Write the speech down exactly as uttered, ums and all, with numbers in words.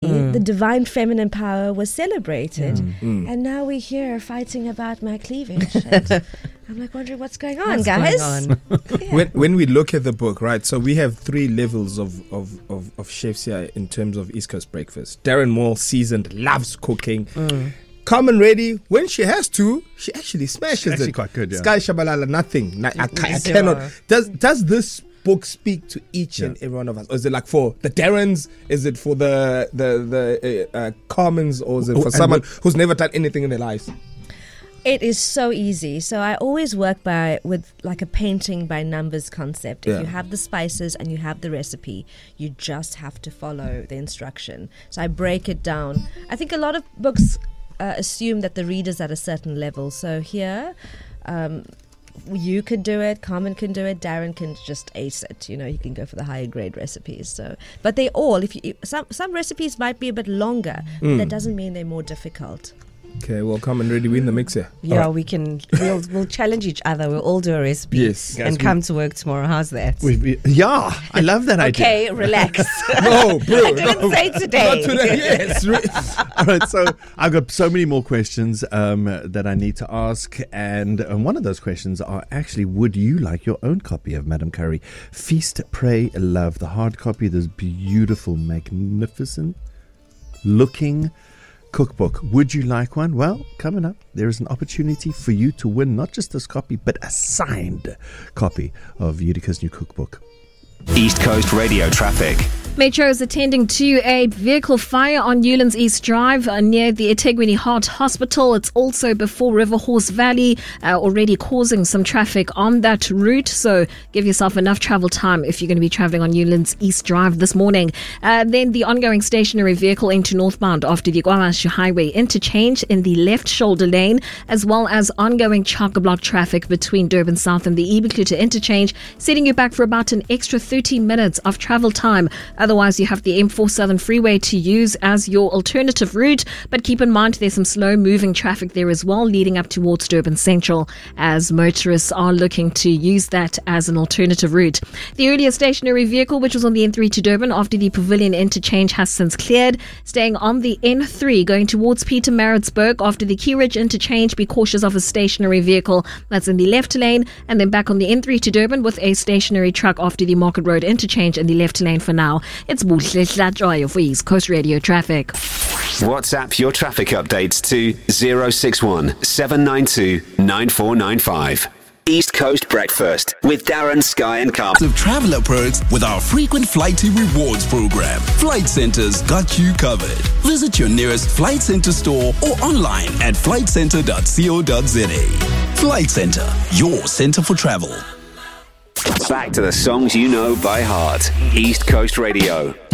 mm. the divine feminine power was celebrated. Mm. Mm. And now we're here fighting about my cleavage. And I'm like wondering what's going on, what's guys. Going on? yeah. When when we look at the book, right, so we have three levels of, of, of, of chefs here in terms of East Coast breakfast. Darren Moore, seasoned, loves cooking. Mm. Calm and ready, when she has to, she actually smashes She's actually it. quite good, yeah. Sky Shabalala, nothing. I, I, I Zero. cannot. Does does this book speak to each Yeah. and every one of us? Or is it like for the Darrens? Is it for the the the uh, uh, Carmens? Or is it Oh, for and someone what- who's never done anything in their lives? It is so easy. So I always work by with like a painting by numbers concept. If Yeah. you have the spices and you have the recipe, you just have to follow the instruction. So I break it down. I think a lot of books uh, assume that the reader's at a certain level. So here, um, you could do it, Carmen can do it, Darren can just ace it. You know, he can go for the higher grade recipes. So, but they all, if you some some recipes might be a bit longer, but that doesn't mean they're more difficult. Okay, well, come and ready win the mix here. Yeah, All right. we can. We'll we'll challenge each other. We'll all do a recipe. Yes. and Guys, we- come to work tomorrow. How's that? We, we, yeah, I love that idea. Okay, relax. No, bro. I didn't no. say today. Not today. Yes. re- All right, so I've got so many more questions um, that I need to ask, and um, one of those questions are actually: would you like your own copy of Madame Curry Feast, Pray, Love, the hard copy? This beautiful, magnificent looking cookbook. Would you like one? Well, coming up, there is an opportunity for you to win not just this copy, but a signed copy of Utica's new cookbook. East Coast Radio traffic. Metro is attending to a vehicle fire on Newlands East Drive uh, near the eThekwini Heart Hospital. It's also before River Horse Valley, uh, already causing some traffic on that route. So give yourself enough travel time if you're going to be traveling on Newlands East Drive this morning. Uh, then the ongoing stationary vehicle into northbound after the KwaMashu Highway interchange in the left shoulder lane, as well as ongoing chock block traffic between Durban South and the Ibikluta interchange, setting you back for about an extra thirty minutes of travel time. Otherwise, you have the M four Southern Freeway to use as your alternative route. But keep in mind, there's some slow-moving traffic there as well, leading up towards Durban Central, as motorists are looking to use that as an alternative route. The earlier stationary vehicle, which was on the N three to Durban after the Pavilion interchange, has since cleared. Staying on the N three, going towards Peter Maritzburg after the Key Ridge interchange, be cautious of a stationary vehicle that's in the left lane. And then back on the N three to Durban with a stationary truck after the Market Road interchange in the left lane for now. It's Buhle Hlatjoyo for East Coast Radio Traffic. WhatsApp your traffic updates to zero six one seven nine two nine four nine five. East Coast Breakfast with Darren, Sky and Carl. Of traveler perks with our frequent Flighty Rewards program. Flight Centre's got you covered. Visit your nearest Flight Centre store or online at flight centre dot co dot za. Flight Centre, your centre for travel. Back to the songs you know by heart. East Coast Radio.